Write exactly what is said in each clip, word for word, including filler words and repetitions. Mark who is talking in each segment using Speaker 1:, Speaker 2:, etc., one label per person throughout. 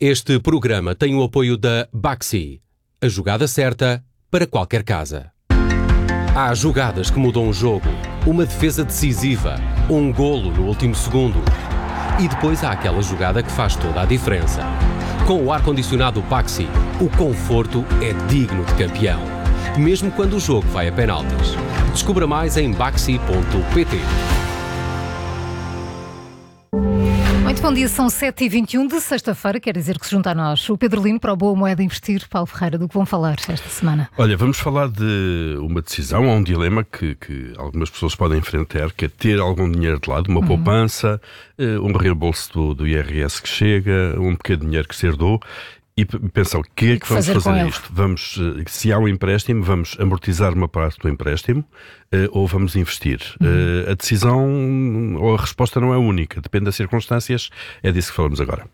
Speaker 1: Este programa tem o apoio da Baxi, a jogada certa para qualquer casa. Há jogadas que mudam o jogo, uma defesa decisiva, um golo no último segundo. E depois há aquela jogada que faz toda a diferença. Com o ar-condicionado Baxi, o conforto é digno de campeão, mesmo quando o jogo vai a penaltis. Descubra mais em baxi ponto pt.
Speaker 2: Muito bom dia, são sete e vinte e um de sexta-feira, quer dizer que se junta a nós o Pedro Lino para o Boa Moeda Investir. Paulo Ferreira, do que vão falar esta semana?
Speaker 3: Olha, vamos falar de uma decisão ou um dilema que, que algumas pessoas podem enfrentar, que é ter algum dinheiro de lado, uma uhum. poupança, um reembolso do, do I R S que chega, um pequeno dinheiro que se herdou. E pensar, o que é que vamos fazer, fazer isto? Vamos, se há um empréstimo, vamos amortizar uma parte do empréstimo ou vamos investir? Uhum. A decisão ou a resposta não é única, depende das circunstâncias, é disso que falamos agora.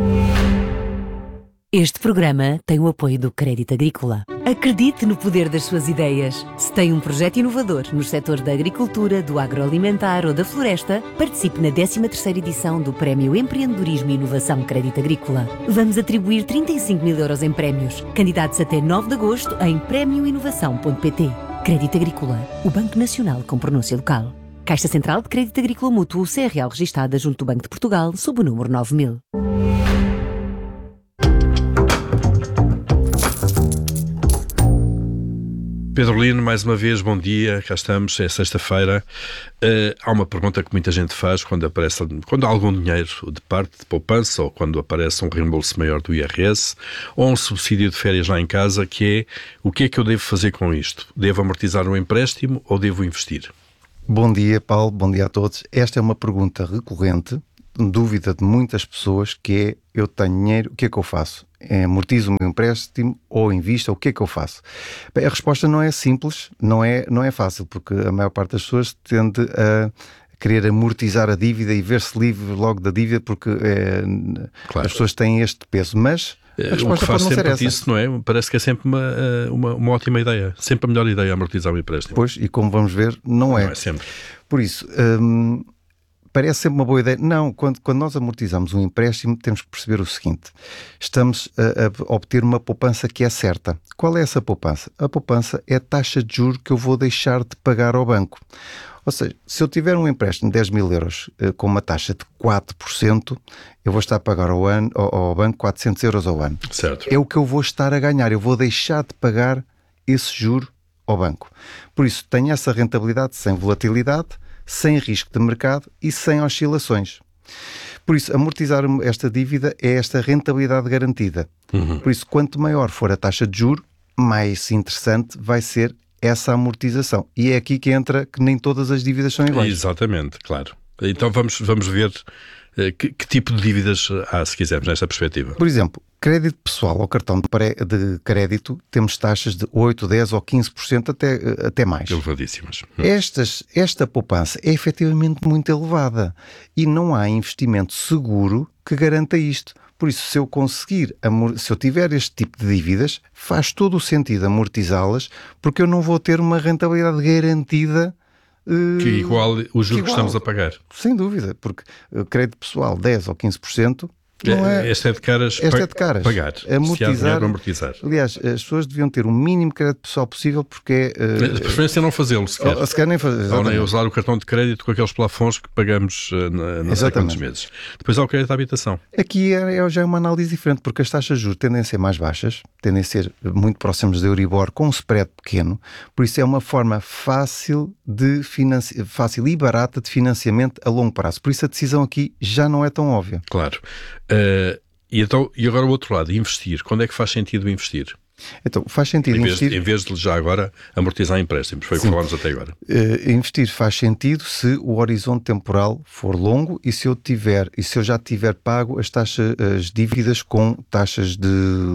Speaker 4: Este programa tem o apoio do Crédito Agrícola. Acredite no poder das suas ideias. Se tem um projeto inovador nos setores da agricultura, do agroalimentar ou da floresta, participe na décima terceira edição do Prémio Empreendedorismo e Inovação Crédito Agrícola. Vamos atribuir trinta e cinco mil euros em prémios. Candidatos até nove de agosto em prémio inovação ponto pt. Crédito Agrícola, o Banco Nacional com pronúncia local. Caixa Central de Crédito Agrícola Mútuo, C R L registada junto do Banco de Portugal, sob o número nove mil.
Speaker 3: Pedro Lino, mais uma vez, bom dia, cá estamos, é sexta-feira. Uh, há uma pergunta que muita gente faz quando aparece, quando há algum dinheiro de parte de poupança ou quando aparece um reembolso maior do I R S ou um subsídio de férias lá em casa, que é, o que é que eu devo fazer com isto? Devo amortizar um empréstimo ou devo investir?
Speaker 5: Bom dia, Paulo, bom dia a todos. Esta é uma pergunta recorrente, dúvida de muitas pessoas, que é, eu tenho dinheiro, o que é que eu faço? É, amortizo o meu empréstimo ou invisto, o que é que eu faço? Bem, a resposta não é simples, não é, não é fácil, porque a maior parte das pessoas tende a querer amortizar a dívida e ver-se livre logo da dívida, porque é, claro, as pessoas têm este peso, mas a resposta
Speaker 3: o que faz
Speaker 5: pode não
Speaker 3: sempre
Speaker 5: ser
Speaker 3: disso, não é? Parece que é sempre uma, uma, uma ótima ideia, sempre a melhor ideia amortizar o empréstimo.
Speaker 5: Pois, e como vamos ver, não é.
Speaker 3: Não é sempre.
Speaker 5: Por isso, hum, parece sempre uma boa ideia. Não, quando, quando nós amortizamos um empréstimo, temos que perceber o seguinte: estamos a, a obter uma poupança que é certa. Qual é essa poupança? A poupança é a taxa de juros que eu vou deixar de pagar ao banco. Ou seja, se eu tiver um empréstimo de dez mil euros eh, com uma taxa de quatro por cento, eu vou estar a pagar ao, ano, ao, ao banco quatrocentos euros ao ano.
Speaker 3: Certo.
Speaker 5: É o que eu vou estar a ganhar. Eu vou deixar de pagar esse juro ao banco. Por isso, tenho essa rentabilidade sem volatilidade, sem risco de mercado e sem oscilações. Por isso, amortizar esta dívida é esta rentabilidade garantida. Uhum. Por isso, quanto maior for a taxa de juros, mais interessante vai ser essa amortização. E é aqui que entra que nem todas as dívidas são iguais.
Speaker 3: Exatamente, claro. Então vamos, vamos ver uh, que, que tipo de dívidas há, se quisermos, nesta perspectiva.
Speaker 5: Por exemplo, crédito pessoal ou cartão de, pré, de crédito, temos taxas de oito, dez ou quinze por cento até, até mais.
Speaker 3: Elevadíssimas. Hum.
Speaker 5: Estas, esta poupança é efetivamente muito elevada e não há investimento seguro que garanta isto. Por isso, se eu conseguir, se eu tiver este tipo de dívidas, faz todo o sentido amortizá-las, porque eu não vou ter uma rentabilidade garantida uh,
Speaker 3: que igual o juro que, que estamos a pagar.
Speaker 5: Sem dúvida, porque uh, crédito pessoal dez ou quinze por cento, não é,
Speaker 3: esta é de caras,
Speaker 5: esta é de caras.
Speaker 3: Pagar.
Speaker 5: Amortizar,
Speaker 3: amortizar.
Speaker 5: Aliás, as pessoas deviam ter o mínimo crédito pessoal possível, porque é... Uh,
Speaker 3: de preferência não fazê-lo sequer.
Speaker 5: Ou, sequer nem fazer,
Speaker 3: ou nem usar o cartão de crédito com aqueles plafons que pagamos uh, na, não sei quantos meses. Depois há o crédito à habitação.
Speaker 5: Aqui é, é já uma análise diferente, porque as taxas de juros tendem a ser mais baixas, tendem a ser muito próximos da Euribor, com um spread pequeno, por isso é uma forma fácil, de financi... fácil e barata de financiamento a longo prazo. Por isso a decisão aqui já não é tão óbvia.
Speaker 3: Claro. Uh, e, então, e agora o outro lado, investir. Quando é que faz sentido investir?
Speaker 5: Então, faz sentido
Speaker 3: em vez,
Speaker 5: investir...
Speaker 3: Em vez de já agora amortizar empréstimos, foi o que falámos até agora.
Speaker 5: Uh, investir faz sentido se o horizonte temporal for longo e se eu tiver, e se eu já tiver pago as taxas, as dívidas com taxas de,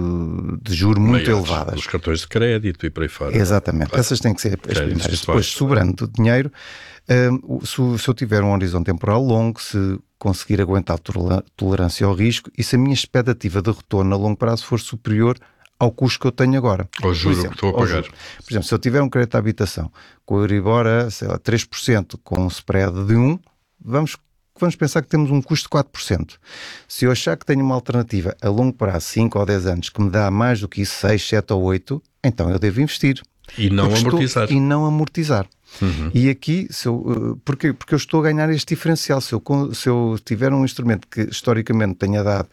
Speaker 5: de juros muito
Speaker 3: maiores,
Speaker 5: elevadas.
Speaker 3: Os cartões de crédito e por aí fora.
Speaker 5: Exatamente, claro. Essas têm que ser as primeiras. Depois, sobrando dinheiro, uh, se, se eu tiver um horizonte temporal longo, se conseguir aguentar tolerância ao risco e se a minha expectativa de retorno a longo prazo for superior ao custo que eu tenho agora.
Speaker 3: Ao juro que estou a pagar.
Speaker 5: Por exemplo, se eu tiver um crédito de habitação com o Euribor a, sei lá, três por cento com um spread de um, vamos vamos pensar que temos um custo de quatro por cento. Se eu achar que tenho uma alternativa a longo prazo, cinco ou dez anos, que me dá mais do que isso, seis, sete ou oito, então eu devo investir.
Speaker 3: E não
Speaker 5: porque
Speaker 3: amortizar.
Speaker 5: Estou, e não amortizar.
Speaker 3: Uhum.
Speaker 5: E aqui, se eu, porque, porque eu estou a ganhar este diferencial. Se eu, se eu tiver um instrumento que historicamente tenha dado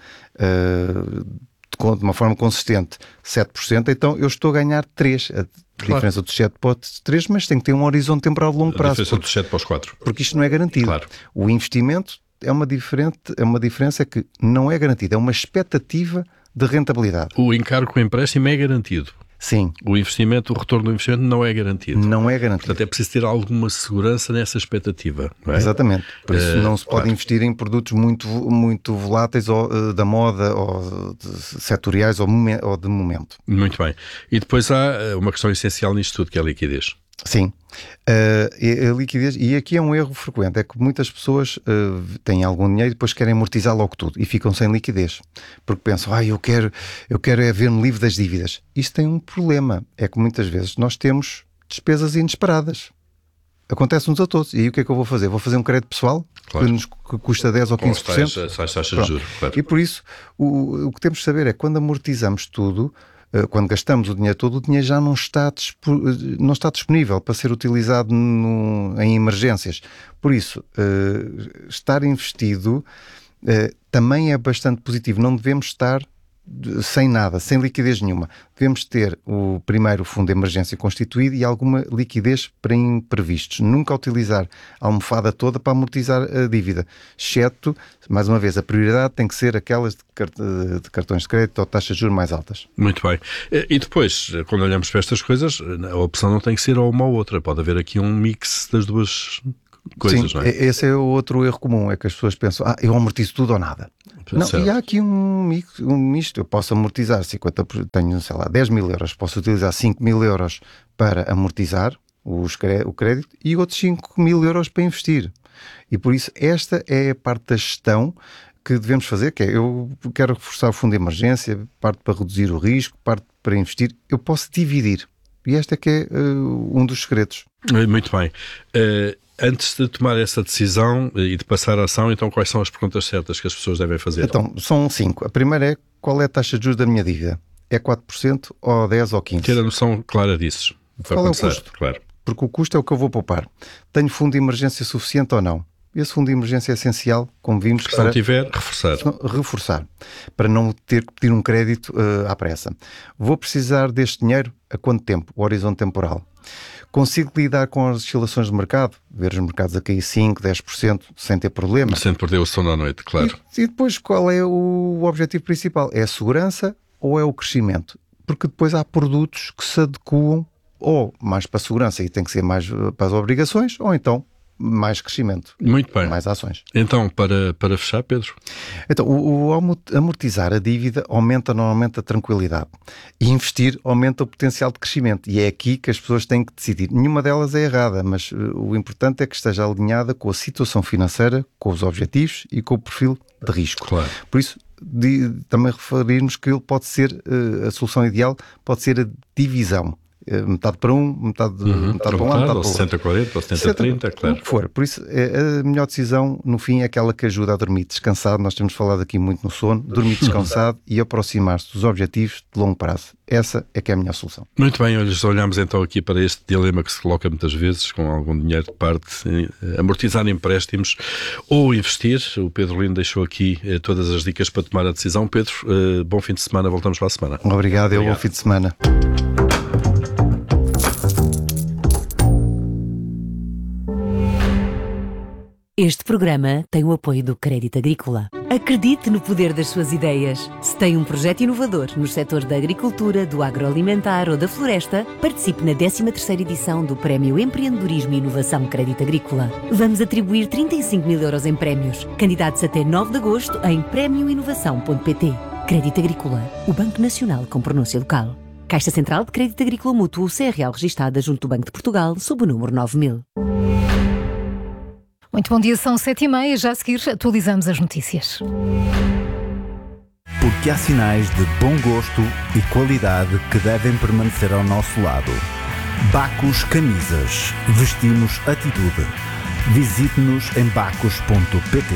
Speaker 5: uh, de uma forma consistente sete por cento, então eu estou a ganhar três por cento. A claro. diferença dos sete para os três, mas tem que ter um horizonte temporal de longo prazo.
Speaker 3: A diferença porque, dos sete para os quatro.
Speaker 5: Porque isto não é garantido.
Speaker 3: Claro.
Speaker 5: O investimento é uma, diferente, é uma diferença que não é garantida, é uma expectativa de rentabilidade.
Speaker 3: O encargo com o empréstimo é garantido.
Speaker 5: Sim.
Speaker 3: O investimento, o retorno do investimento não é garantido.
Speaker 5: Não é garantido.
Speaker 3: Portanto, é preciso ter alguma segurança nessa expectativa. Não é?
Speaker 5: Exatamente. Por isso
Speaker 3: uh,
Speaker 5: não se pode
Speaker 3: claro.
Speaker 5: investir em produtos muito, muito voláteis ou uh, da moda ou de, setoriais ou, ou de momento.
Speaker 3: Muito bem. E depois há uma questão essencial nisto tudo, que é a liquidez.
Speaker 5: Sim. Uh, a liquidez, e aqui é um erro frequente, é que muitas pessoas uh, têm algum dinheiro e depois querem amortizar logo tudo e ficam sem liquidez, porque pensam, ah, eu quero, eu quero é ver-me livre das dívidas. Isto tem um problema, é que muitas vezes nós temos despesas inesperadas. Acontece-nos a todos. E aí o que é que eu vou fazer? Vou fazer um crédito pessoal, claro, que nos custa dez ou quinze por cento.
Speaker 3: Com as taxas de juros, claro.
Speaker 5: E por isso, o, o que temos de saber é que quando amortizamos tudo, quando gastamos o dinheiro todo, o dinheiro já não está, não está disponível para ser utilizado no, em emergências. Por isso, uh, estar investido uh, também é bastante positivo. Não devemos estar sem nada, sem liquidez nenhuma. Devemos ter o primeiro fundo de emergência constituído e alguma liquidez para imprevistos. Nunca utilizar a almofada toda para amortizar a dívida, exceto, mais uma vez, a prioridade tem que ser aquelas de, cart- de cartões de crédito ou taxas de juros mais altas.
Speaker 3: Muito bem. E depois, quando olhamos para estas coisas, a opção não tem que ser uma ou outra. Pode haver aqui um mix das duas coisas,
Speaker 5: Sim,
Speaker 3: não é?
Speaker 5: Esse é o outro erro comum, é que as pessoas pensam, ah, eu amortizo tudo ou nada. Não,
Speaker 3: certo.
Speaker 5: E há aqui um, mix, um misto, eu posso amortizar cinquenta, tenho, sei lá, dez mil euros, posso utilizar cinco mil euros para amortizar os, o crédito e outros cinco mil euros para investir. E por isso esta é a parte da gestão que devemos fazer, que é, eu quero reforçar o fundo de emergência, parte para reduzir o risco, parte para investir, eu posso dividir. E este é que é uh, um dos segredos.
Speaker 3: Muito bem. Uh, antes de tomar essa decisão e de passar a ação, então quais são as perguntas certas que as pessoas devem fazer?
Speaker 5: Então, são cinco. A primeira é, qual é a taxa de juros da minha dívida? É quatro por cento ou dez por cento ou quinze por cento?
Speaker 3: Ter a noção clara disso.
Speaker 5: Qual é o custo?
Speaker 3: Claro.
Speaker 5: Porque o custo é o que eu vou poupar. Tenho fundo de emergência suficiente ou não? Esse fundo de emergência é essencial, como vimos,
Speaker 3: Se
Speaker 5: para
Speaker 3: não tiver, reforçar.
Speaker 5: reforçar, para não ter que pedir um crédito uh, à pressa. Vou precisar deste dinheiro a quanto tempo? O horizonte temporal. Consigo lidar com as oscilações de mercado? Ver os mercados a cair cinco, dez por cento sem ter problema?
Speaker 3: Sem perder o sono à noite, claro.
Speaker 5: E, e depois qual é o objetivo principal? É a segurança ou é o crescimento? Porque depois há produtos que se adequam ou mais para a segurança e tem que ser mais para as obrigações, ou então mais crescimento.
Speaker 3: Muito bem.
Speaker 5: Mais ações.
Speaker 3: Então, para, para fechar, Pedro?
Speaker 5: Então, o, o amortizar a dívida aumenta normalmente a tranquilidade. E investir aumenta o potencial de crescimento. E é aqui que as pessoas têm que decidir. Nenhuma delas é errada, mas uh, o importante é que esteja alinhada com a situação financeira, com os objetivos e com o perfil de risco.
Speaker 3: Claro.
Speaker 5: Por isso, de, também referirmos que ele pode ser, uh, a solução ideal pode ser a divisão. Metade para um, metade,
Speaker 3: uhum,
Speaker 5: metade para um lado, metade para o outro.
Speaker 3: sessenta quarenta, ou setenta trinta, claro.
Speaker 5: O que for. Por isso, a melhor decisão, no fim, é aquela que ajuda a dormir descansado. Nós temos falado aqui muito no sono. Dormir descansado e aproximar-se dos objetivos de longo prazo. Essa é que é a melhor solução.
Speaker 3: Muito bem, olhamos então aqui para este dilema que se coloca muitas vezes, com algum dinheiro de parte, amortizar empréstimos ou investir. O Pedro Lino deixou aqui todas as dicas para tomar a decisão. Pedro, bom fim de semana, voltamos para a semana.
Speaker 5: Obrigado, eu bom fim de semana.
Speaker 4: Este programa tem o apoio do Crédito Agrícola. Acredite no poder das suas ideias. Se tem um projeto inovador nos setores da agricultura, do agroalimentar ou da floresta, participe na décima terceira edição do Prémio Empreendedorismo e Inovação Crédito Agrícola. Vamos atribuir trinta e cinco mil euros em prémios. Candidatos até nove de agosto em prémio inovação ponto pt. Crédito Agrícola, o Banco Nacional com pronúncia local. Caixa Central de Crédito Agrícola Mútuo, C R L registada junto do Banco de Portugal, sob o número nove mil.
Speaker 2: Muito bom dia, são sete e meia, já a seguir atualizamos as notícias.
Speaker 6: Porque há sinais de bom gosto e qualidade que devem permanecer ao nosso lado. Bacus Camisas. Vestimos atitude. Visite-nos em bacos ponto pt.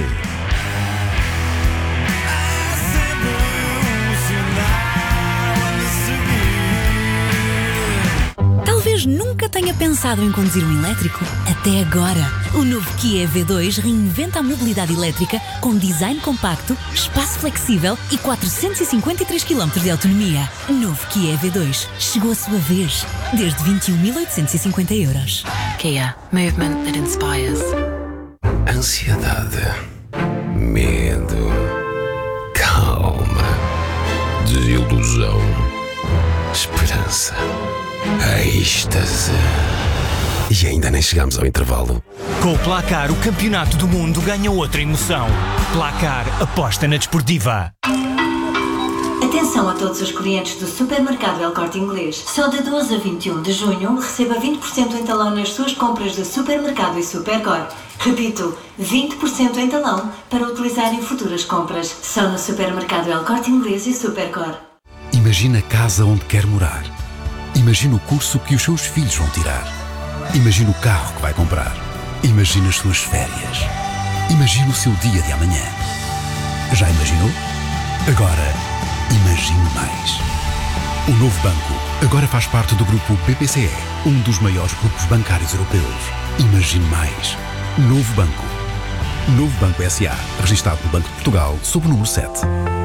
Speaker 7: Talvez nunca tenha pensado em conduzir um elétrico. Até agora. O novo Kia E V dois reinventa a mobilidade elétrica com design compacto, espaço flexível e quatrocentos e cinquenta e três quilómetros de autonomia. Novo Kia E V dois. Chegou a sua vez. Desde vinte e um mil oitocentos e cinquenta euros.
Speaker 8: Kia. Movement that inspires.
Speaker 9: Ansiedade. Medo. Calma. Desilusão. Esperança. Êxtase. E ainda nem chegamos ao intervalo.
Speaker 10: Com o Placar, o campeonato do mundo ganha outra emoção. Placar, aposta na desportiva.
Speaker 11: Atenção a todos os clientes do Supermercado El Corte Inglês. Só de doze a vinte e um de junho receba vinte por cento em talão nas suas compras de Supermercado e Supercor. Repito, vinte por cento em talão para utilizar em futuras compras. Só no Supermercado El Corte Inglês e Supercor.
Speaker 12: Imagina a casa onde quer morar. Imagina o curso que os seus filhos vão tirar. Imagina o carro que vai comprar. Imagina as suas férias. Imagina o seu dia de amanhã. Já imaginou? Agora, imagine mais. O Novo Banco agora faz parte do grupo B P C E, um dos maiores grupos bancários europeus. Imagine mais. Novo Banco. Novo Banco S A, registado no Banco de Portugal, sob o número sete.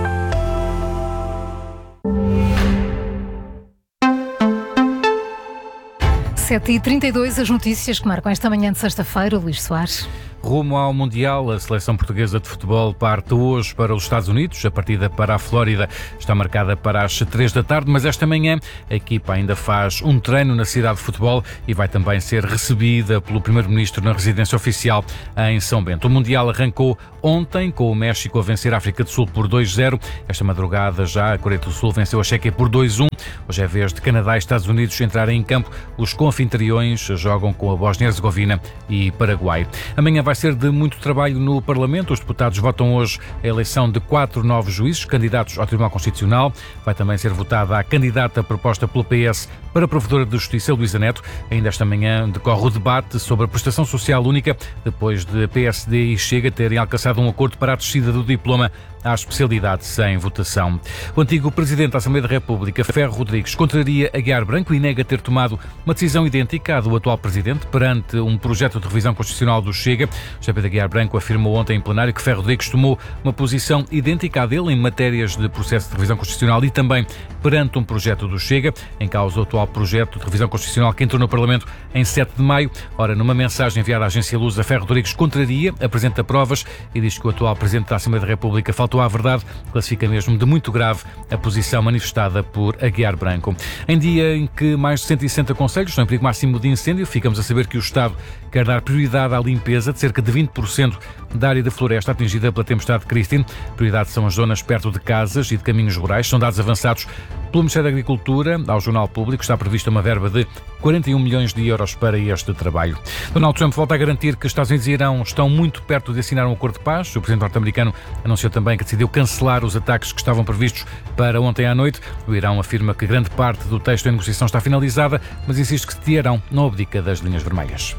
Speaker 2: sete e trinta e dois, as notícias que marcam esta manhã de sexta-feira, Luís Soares.
Speaker 13: Rumo ao Mundial, a seleção portuguesa de futebol parte hoje para os Estados Unidos. A partida para a Flórida está marcada para as três da tarde, mas esta manhã a equipa ainda faz um treino na cidade de futebol e vai também ser recebida pelo primeiro-ministro na residência oficial em São Bento. O Mundial arrancou ontem com o México a vencer a África do Sul por dois a zero. Esta madrugada já a Coreia do Sul venceu a Chequia por dois a um. Hoje é vez de Canadá e Estados Unidos entrarem em campo. Os co-anfitriões jogam com a Bósnia-Herzegovina e Paraguai. Amanhã vai ser de muito trabalho no Parlamento. Os deputados votam hoje a eleição de quatro novos juízes, candidatos ao Tribunal Constitucional. Vai também ser votada a candidata proposta pelo P S para a Provedora de Justiça, Luísa Neto. Ainda esta manhã decorre o debate sobre a prestação social única, depois de P S D e Chega terem alcançado um acordo para a descida do diploma à especialidade sem votação. O antigo Presidente da Assembleia da República, Ferro Rodrigues, contraria Aguiar Branco e nega ter tomado uma decisão idêntica à do atual Presidente perante um projeto de revisão constitucional do Chega. José Pedro Aguiar Branco afirmou ontem em plenário que Ferro Rodrigues tomou uma posição idêntica à dele em matérias de processo de revisão constitucional e também perante um projeto do Chega, em causa o atual projeto de revisão constitucional que entrou no Parlamento em sete de maio. Ora, numa mensagem enviada à agência Lusa, Ferro Rodrigues contraria, apresenta provas e diz que o atual Presidente da Assembleia da República faltou à verdade, classifica mesmo de muito grave a posição manifestada por Aguiar Branco. Em dia em que mais de cento e sessenta concelhos estão em perigo máximo de incêndio, ficamos a saber que o Estado quer dar prioridade à limpeza de cerca de vinte por cento da área da floresta atingida pela tempestade Christine. Prioridade são as zonas perto de casas e de caminhos rurais. São dados avançados pelo Ministério da Agricultura ao Jornal Público. Está prevista uma verba de quarenta e um milhões de euros para este trabalho. Donald Trump volta a garantir que os Estados Unidos e Irão estão muito perto de assinar um acordo de paz. O presidente norte-americano anunciou também que decidiu cancelar os ataques que estavam previstos para ontem à noite. O Irão afirma que grande parte do texto da negociação está finalizada, mas insiste que Teherão não abdica das linhas vermelhas.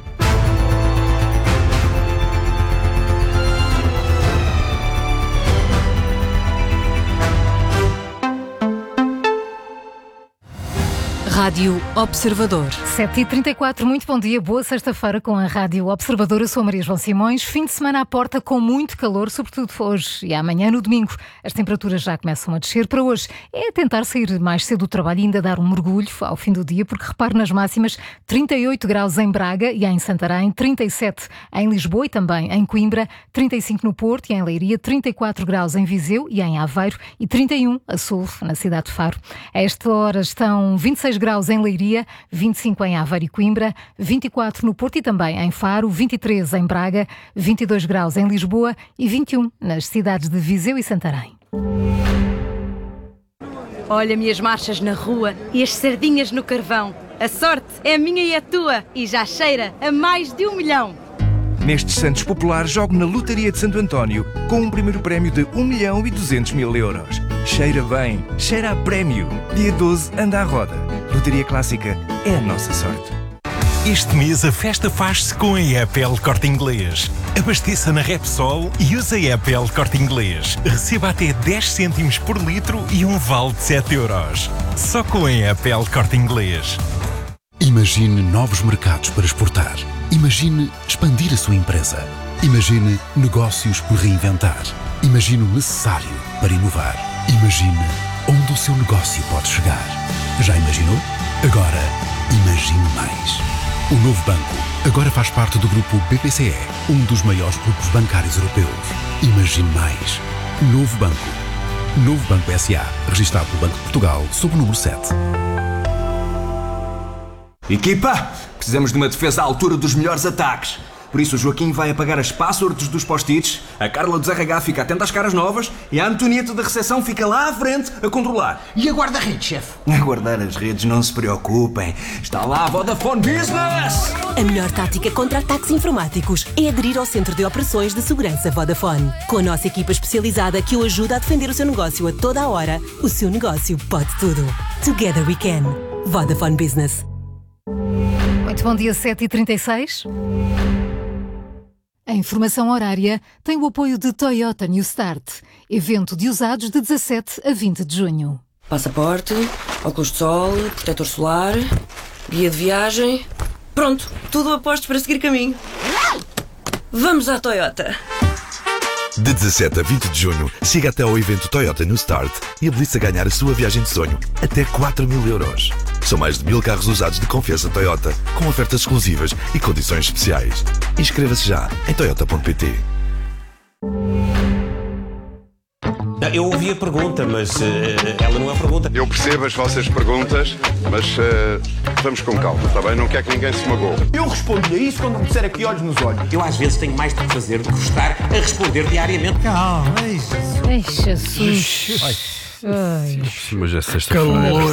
Speaker 7: Rádio Observador.
Speaker 2: sete e trinta e quatro, muito bom dia, boa sexta-feira com a Rádio Observador. Eu sou a Maria João Simões. Fim de semana à porta com muito calor, sobretudo hoje e amanhã no domingo. As temperaturas já começam a descer. Para hoje é tentar sair mais cedo do trabalho e ainda dar um mergulho ao fim do dia, porque repare nas máximas: trinta e oito graus em Braga e em Santarém, trinta e sete em Lisboa e também em Coimbra, trinta e cinco no Porto e em Leiria, trinta e quatro graus em Viseu e em Aveiro e trinta e um a sul, na cidade de Faro. A esta hora estão vinte e seis graus em Leiria, vinte e cinco em Aveiro e Coimbra, vinte e quatro no Porto e também em Faro, vinte e três em Braga, vinte e dois graus em Lisboa e vinte e um nas cidades de Viseu e Santarém.
Speaker 14: Olha-me as marchas na rua e as sardinhas no carvão. A sorte é minha e a tua e já cheira a mais de um milhão.
Speaker 15: Nestes Santos Populares jogo na Lotaria de Santo António com um primeiro prémio de um milhão e duzentos mil euros. Cheira bem, cheira a prémio. Dia doze anda à roda. Lotaria Clássica é a nossa sorte.
Speaker 10: Este mês a festa faz-se com a E P L Corte Inglês. Abasteça na Repsol e use a E P L Corte Inglês. Receba até dez cêntimos por litro e um vale de sete euros. Só com a E P L Corte Inglês.
Speaker 12: Imagine novos mercados para exportar. Imagine expandir a sua empresa. Imagine negócios por reinventar. Imagine o necessário para inovar. Imagine onde o seu negócio pode chegar. Já imaginou? Agora, imagine mais. O novo banco agora faz parte do grupo B P C E, um dos maiores grupos bancários europeus. Imagine mais. Novo banco. Novo Banco S A, registado pelo Banco de Portugal, sob o número sete.
Speaker 16: Equipa, precisamos de uma defesa à altura dos melhores ataques. Por isso o Joaquim vai apagar as passwords dos post-its, a Carla dos R H fica atenta às caras novas e a Antonieta da recepção fica lá à frente a controlar.
Speaker 17: E a guarda-redes, chefe?
Speaker 16: A guardar as redes, não se preocupem. Está lá a Vodafone Business!
Speaker 18: A melhor tática contra ataques informáticos é aderir ao Centro de Operações de Segurança Vodafone. Com a nossa equipa especializada que o ajuda a defender o seu negócio a toda a hora, o seu negócio pode tudo. Together we can. Vodafone Business.
Speaker 2: Muito bom dia, sete e trinta e seis. A informação horária tem o apoio de Toyota New Start, evento de usados de dezassete a vinte de junho.
Speaker 19: Passaporte, óculos de sol, protetor solar, guia de viagem. Pronto, tudo a postos para seguir caminho. Vamos à Toyota!
Speaker 20: De dezassete a vinte de junho, siga até ao evento Toyota New Start e habilite-se a ganhar a sua viagem de sonho, até quatro mil euros. São mais de mil carros usados de confiança Toyota, com ofertas exclusivas e condições especiais. Inscreva-se já em toyota ponto pt.
Speaker 21: Eu ouvi a pergunta, mas uh, ela não é pergunta.
Speaker 22: Eu percebo as vossas perguntas, mas uh, vamos com calma, está bem? Não quer que ninguém se magoe.
Speaker 17: Eu respondi a isso quando me disser aqui olhos nos olhos.
Speaker 21: Eu às vezes tenho mais de fazer do que estar a responder diariamente.
Speaker 2: Calma, ai Jesus. Ai. Ai.
Speaker 3: Mas é sexta-feira.
Speaker 2: Calor.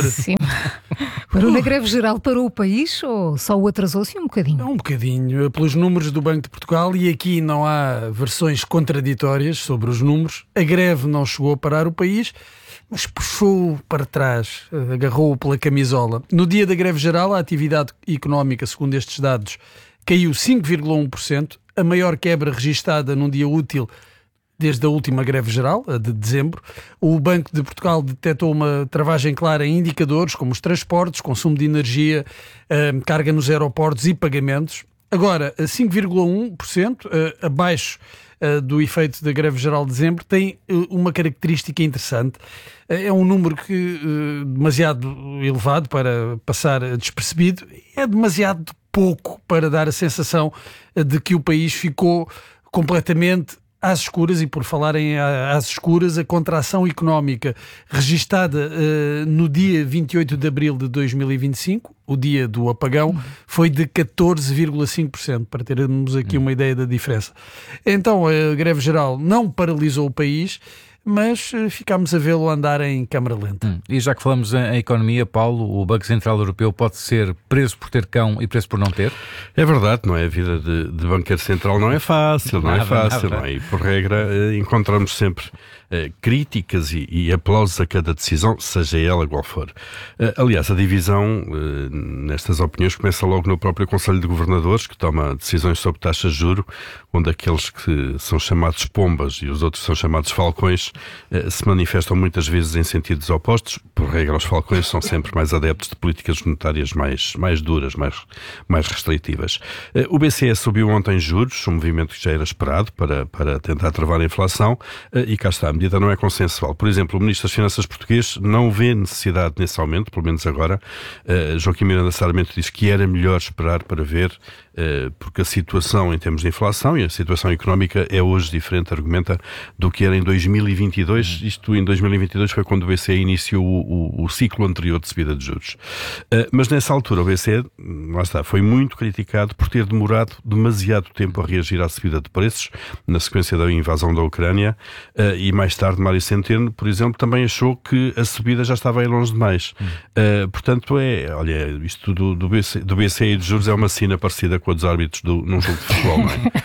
Speaker 2: Parou na greve geral, parou o país ou só o atrasou-se um bocadinho?
Speaker 23: Um bocadinho, pelos números do Banco de Portugal, e aqui não há versões contraditórias sobre os números. A greve não chegou a parar o país, mas puxou para trás, agarrou-o pela camisola. No dia da greve geral, a atividade económica, segundo estes dados, caiu cinco vírgula um por cento, a maior quebra registada num dia útil desde a última greve geral, a de dezembro. O Banco de Portugal detectou uma travagem clara em indicadores como os transportes, consumo de energia, carga nos aeroportos e pagamentos. Agora, cinco vírgula um por cento, abaixo do efeito da greve geral de dezembro, tem uma característica interessante. É um número que, demasiado elevado para passar despercebido, é demasiado pouco para dar a sensação de que o país ficou completamente às escuras. E por falarem às escuras, a contração económica registada uh, no dia vinte e oito de abril de dois mil e vinte e cinco, o dia do apagão, foi de catorze vírgula cinco por cento, para termos aqui uma ideia da diferença. Então a greve geral não paralisou o país, mas ficámos a vê-lo andar em câmara lenta.
Speaker 13: Hum. E já que falamos em economia, Paulo, o Banco Central Europeu pode ser preso por ter cão e preso por não ter?
Speaker 3: É verdade, não é? A vida de, de banqueiro central não é fácil, não nada, é fácil. Não é? E por regra encontramos sempre uh, críticas e, e aplausos a cada decisão, seja ela qual for. Uh, aliás, a divisão uh, nestas opiniões começa logo no próprio Conselho de Governadores, que toma decisões sobre taxas de juro, onde aqueles que são chamados pombas e os outros são chamados falcões se manifestam muitas vezes em sentidos opostos. Por regra, os falcões são sempre mais adeptos de políticas monetárias mais, mais duras, mais, mais restritivas. O B C E subiu ontem juros, um movimento que já era esperado para, para tentar travar a inflação, e cá está, a medida não é consensual. Por exemplo, o Ministro das Finanças português não vê necessidade nesse aumento, pelo menos agora. Joaquim Miranda Sarmento diz que era melhor esperar para ver, porque a situação em termos de inflação e a situação económica é hoje diferente, argumenta, do que era em dois mil e vinte e dois. Isto em dois mil e vinte e dois foi quando o B C E iniciou o, o, o ciclo anterior de subida de juros. Uh, mas nessa altura o B C E, lá está, foi muito criticado por ter demorado demasiado tempo a reagir à subida de preços na sequência da invasão da Ucrânia, uh, e mais tarde Mário Centeno, por exemplo, também achou que a subida já estava aí longe demais. Uh, portanto, é, olha, isto do, do, B C, do B C E e de juros é uma sina parecida com a dos árbitros do, num jogo de futebol, não é?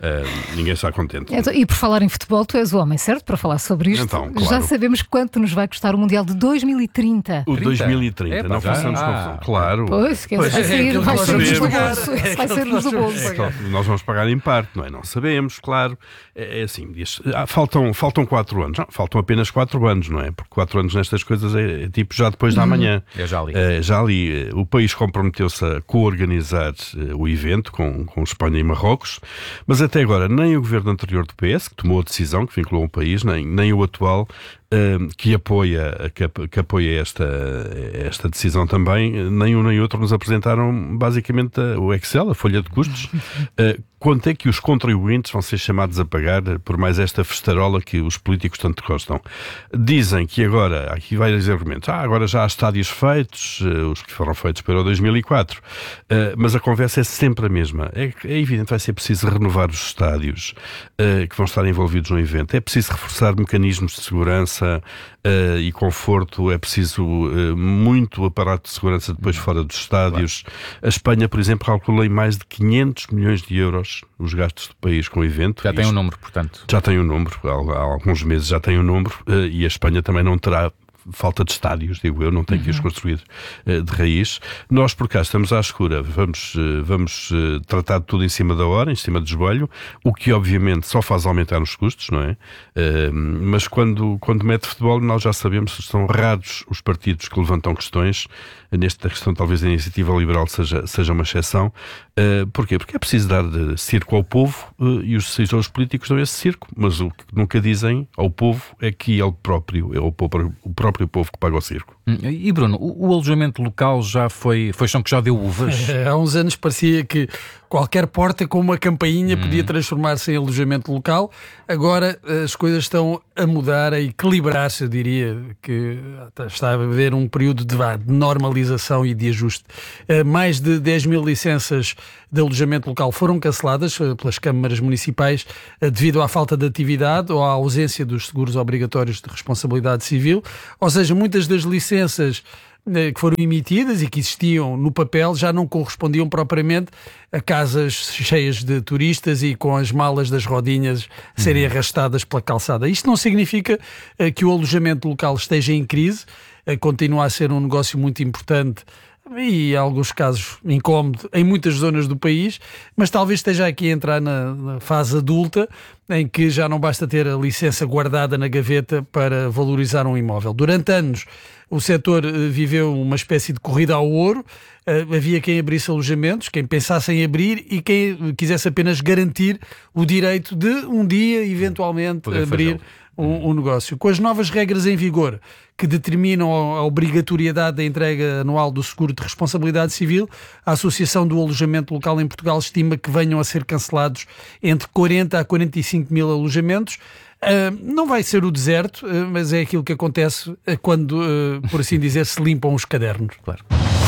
Speaker 3: Uh, ninguém está contente.
Speaker 2: Então, e por falar em futebol, tu és o homem certo para falar sobre isto.
Speaker 3: Então, claro.
Speaker 2: Já sabemos quanto nos vai custar o Mundial de dois mil e trinta.
Speaker 3: O dois mil e trinta,
Speaker 13: Epa,
Speaker 3: não
Speaker 13: já?
Speaker 3: façamos
Speaker 13: Ah.
Speaker 3: confusão. Claro.
Speaker 2: Pois, que
Speaker 3: Pois,
Speaker 2: vai
Speaker 3: é
Speaker 2: sair,
Speaker 3: aquilo que
Speaker 2: vai
Speaker 3: nós
Speaker 2: ser-nos do
Speaker 3: sabemos.
Speaker 2: bolso.
Speaker 3: É
Speaker 2: Vai ser-nos do bolso.
Speaker 3: É claro, nós vamos pagar em parte, não é? Não sabemos, claro. É, é assim, diz, ah, faltam, faltam quatro anos. Não, faltam apenas quatro anos, não é? Porque quatro anos nestas coisas é, é tipo já depois da
Speaker 13: Uhum.
Speaker 3: manhã.
Speaker 13: É já ali.
Speaker 3: É, já ali. O país comprometeu-se a co-organizar uh, o evento com, com Espanha e Marrocos, mas até agora nem o governo anterior do P S, que tomou a decisão, que vinculou o país, nem, nem o atual, uh, que apoia, que, que apoia esta, esta decisão também, nem um nem outro nos apresentaram basicamente o Excel, a folha de custos. Uh, quanto é que os contribuintes vão ser chamados a pagar por mais esta festarola que os políticos tanto gostam? Dizem que agora, aqui vai dizer argumentos, ah, agora já há estádios feitos, uh, os que foram feitos para o dois mil e quatro, uh, mas a conversa é sempre a mesma. É, é evidente que vai ser preciso renovar os estádios uh, que vão estar envolvidos no evento, é preciso reforçar mecanismos de segurança uh, e conforto, é preciso uh, muito aparato de segurança depois fora dos estádios. Claro. A Espanha, por exemplo, calcula em mais de quinhentos milhões de euros os gastos do país com o evento.
Speaker 13: Já tem um número, portanto.
Speaker 3: Já tem um número, há, há alguns meses já tem um número, uh, e a Espanha também não terá falta de estádios, digo eu, não tem que os construir uh, de raiz. Nós por cá estamos à escura, vamos, uh, vamos uh, tratar de tudo em cima da hora, em cima do joelho, o que obviamente só faz aumentar os custos, não é? Uh, mas quando, quando mete futebol, nós já sabemos que são raros os partidos que levantam questões. Nesta questão talvez a iniciativa liberal seja, seja uma exceção. Uh, porquê? Porque é preciso dar uh, circo ao povo uh, e os decisores políticos dão esse circo, mas o que nunca dizem ao povo é que ele próprio, é o próprio, o próprio povo que paga o circo.
Speaker 13: E Bruno, o, o alojamento local já foi, foi chão que já deu uvas?
Speaker 23: É, há uns anos parecia que qualquer porta com uma campainha hum. podia transformar-se em alojamento local. Agora as coisas estão a mudar, a equilibrar-se, eu diria que está a haver um período de, de normalização e de ajuste. Mais de dez mil licenças de alojamento local foram canceladas pelas câmaras municipais devido à falta de atividade ou à ausência dos seguros obrigatórios de responsabilidade civil. Ou seja, muitas das licenças que foram emitidas e que existiam no papel já não correspondiam propriamente a casas cheias de turistas e com as malas das rodinhas serem uhum. arrastadas pela calçada. Isto não significa uh, que o alojamento local esteja em crise, uh, continua a ser um negócio muito importante e, em alguns casos, incómodo em muitas zonas do país, mas talvez esteja aqui a entrar na, na fase adulta, em que já não basta ter a licença guardada na gaveta para valorizar um imóvel. Durante anos, o setor viveu uma espécie de corrida ao ouro. Uh, havia quem abrisse alojamentos, quem pensasse em abrir e quem quisesse apenas garantir o direito de um dia, eventualmente, Poder abrir um, um negócio. Com as novas regras em vigor, que determinam a obrigatoriedade da entrega anual do seguro de responsabilidade civil, a Associação do Alojamento Local em Portugal estima que venham a ser cancelados entre quarenta a quarenta e cinco mil alojamentos. Uh, não vai ser o deserto, uh, mas é aquilo que acontece uh, quando, uh, por assim dizer, se limpam os cadernos.
Speaker 13: Claro.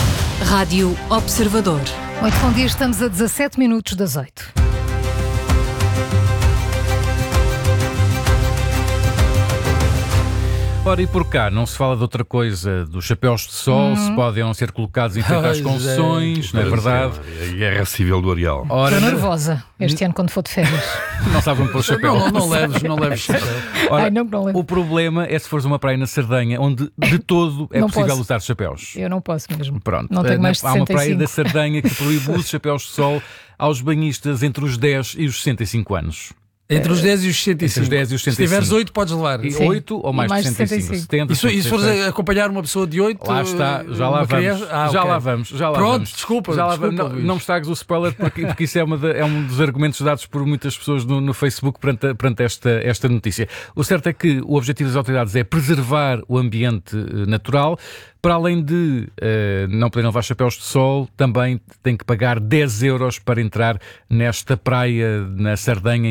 Speaker 7: Rádio Observador.
Speaker 2: Muito bom dia, estamos a dezassete minutos das oito.
Speaker 13: Ora, e por cá, não se fala de outra coisa, dos chapéus de sol, uhum. se podem ou não ser colocados em frente às concessões, não é verdade?
Speaker 3: É a guerra civil do Areal.
Speaker 2: Ora, Estou nervosa este ano quando for de férias.
Speaker 13: Não sabem pôr o chapéu.
Speaker 23: Não, não leves, não leves chapéu.
Speaker 13: Ora,
Speaker 2: Ai, não, não levo.
Speaker 13: O problema é se fores a uma praia na Sardenha, onde de todo é
Speaker 2: não
Speaker 13: possível
Speaker 2: posso.
Speaker 13: usar chapéus.
Speaker 2: Eu não posso mesmo.
Speaker 13: Pronto.
Speaker 2: Não tenho mais de sessenta e cinco.
Speaker 13: Há uma praia da Sardenha que proíbe o uso de chapéus de sol aos banhistas entre os dez e os sessenta e cinco anos.
Speaker 23: Entre os dez e os sessenta e cinco.
Speaker 13: Entre os dez e os sessenta e cinco.
Speaker 23: Se tiveres oito, podes levar.
Speaker 13: oito ou mais, mais de sessenta e cinco. setenta,
Speaker 23: e se, e se fores acompanhar uma pessoa de oito...
Speaker 13: Lá está, já lá vamos. Ah, já okay. lá vamos. Já lá
Speaker 23: Pronto,
Speaker 13: vamos.
Speaker 23: desculpa.
Speaker 13: Já lá
Speaker 23: desculpa
Speaker 13: não, não me estragues o spoiler, porque, porque isso é, uma de, é um dos argumentos dados por muitas pessoas no, no Facebook perante, perante esta, esta notícia. O certo é que o objetivo das autoridades é preservar o ambiente natural. Para além de uh, não poderem levar chapéus de sol, também tem que pagar dez euros para entrar nesta praia na Sardenha, Itália.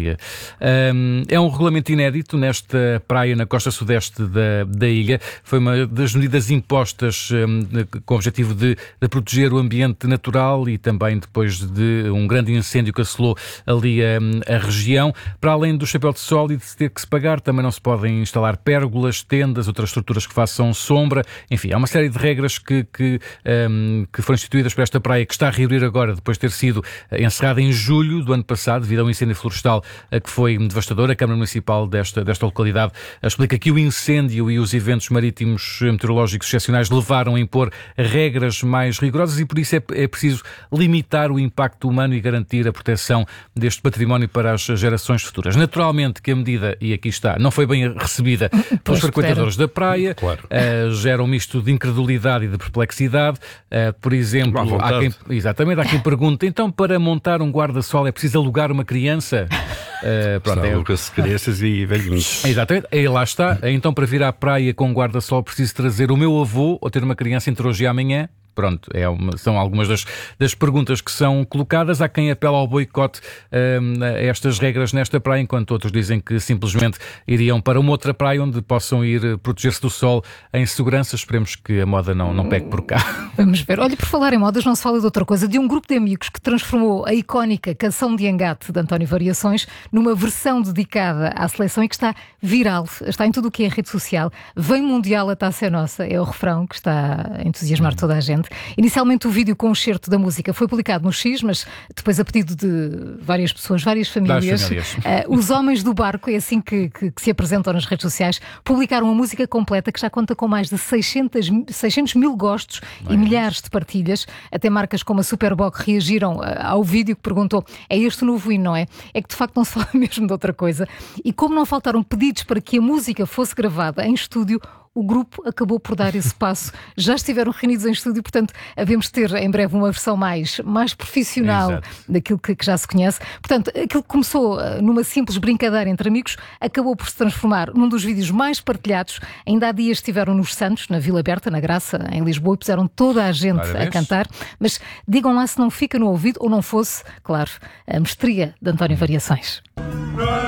Speaker 13: Itália. Um, é um regulamento inédito nesta praia na costa sudeste da, da ilha. Foi uma das medidas impostas um, com o objetivo de, de proteger o ambiente natural e também depois de um grande incêndio que assolou ali a, a região. Para além do chapéu de sol e de ter que se pagar, também não se podem instalar pérgolas, tendas, outras estruturas que façam sombra. Enfim, há uma série de regras que, que, um, que foram instituídas para esta praia, que está a reabrir agora, depois de ter sido encerrada em julho do ano passado, devido a um incêndio florestal que foi devastador. A Câmara Municipal desta, desta localidade explica que o incêndio e os eventos marítimos meteorológicos excepcionais levaram a impor regras mais rigorosas e por isso é, é preciso limitar o impacto humano e garantir a proteção deste património para as gerações futuras. Naturalmente que a medida, e aqui está, não foi bem recebida pelos frequentadores da praia, claro. uh, gera um misto de incredulidade e de perplexidade. Uh, por exemplo, há quem, exatamente, há quem pergunta, então para montar um guarda-sol é preciso alugar uma criança? Uh, pronto, é
Speaker 3: aluga-se crianças e velhinhos.
Speaker 13: Exatamente, e lá está. Então para vir à praia com um guarda-sol preciso trazer o meu avô ou ter uma criança entre hoje e amanhã? Pronto, é uma, são algumas das, das perguntas que são colocadas. Há quem apela ao boicote um, a estas regras nesta praia, enquanto outros dizem que simplesmente iriam para uma outra praia onde possam ir proteger-se do sol em segurança. Esperemos que a moda não, não pegue por cá.
Speaker 2: Vamos ver. Olha, por falar em modas, não se fala de outra coisa, de um grupo de amigos que transformou a icónica Canção de Engate de António Variações numa versão dedicada à seleção e que está viral, está em tudo o que é rede social. Vem Mundial, a taça é nossa, é o refrão que está a entusiasmar hum. toda a gente. Inicialmente o vídeo com o excerto da música foi publicado no X, mas depois a pedido de várias pessoas, várias famílias, famílias. Uh, os homens do barco, é assim que, que, que se apresentam nas redes sociais, publicaram a música completa que já conta com mais de seiscentos mil gostos Bem, e milhares de partilhas. Até marcas como a Superboc reagiram uh, ao vídeo que perguntou: é este o novo hino, não é? É que de facto não se fala mesmo de outra coisa. E como não faltaram pedidos para que a música fosse gravada em estúdio, o grupo acabou por dar esse passo. Já estiveram reunidos em estúdio, portanto, havemos ter em breve uma versão mais, mais profissional Exato. daquilo que, que já se conhece. Portanto, aquilo que começou numa simples brincadeira entre amigos acabou por se transformar num dos vídeos mais partilhados. Ainda há dias estiveram nos Santos, na Vila Berta, na Graça, em Lisboa, e puseram toda a gente Parabéns. a cantar. Mas digam lá se não fica no ouvido ou não fosse, claro, a mestria de António Variações.